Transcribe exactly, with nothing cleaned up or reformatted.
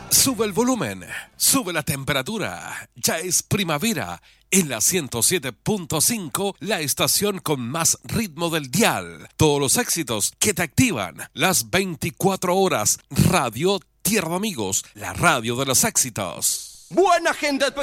Sube el volumen, sube la temperatura. Ya es primavera en la ciento siete punto cinco, la estación con más ritmo del dial. Todos los éxitos que te activan las veinticuatro horas. Radio Tierra de Amigos, la radio de los éxitos. Buena gente.